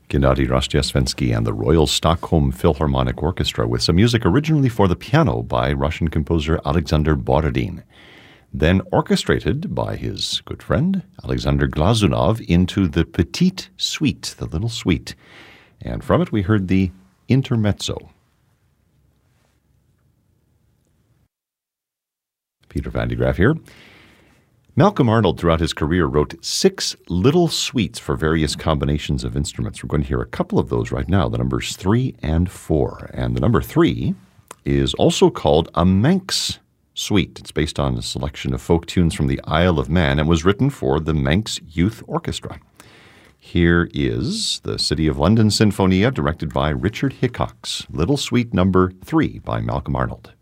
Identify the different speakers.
Speaker 1: Gennady Rostiasvensky and the Royal Stockholm Philharmonic Orchestra with some music originally for the piano by Russian composer Alexander Borodin, then orchestrated by his good friend Alexander Glazunov into the Petite Suite, the little suite. And from it we heard the Intermezzo. Peter Van de Graaff here. Malcolm Arnold, throughout his career, wrote 6 little suites for various combinations of instruments. We're going to hear a couple of those right now, the numbers 3 and 4. And the number 3 is also called a Manx suite. It's based on a selection of folk tunes from the Isle of Man and was written for the Manx Youth Orchestra. Here is the City of London Sinfonia, directed by Richard Hickox, Little Suite number 3 by Malcolm Arnold.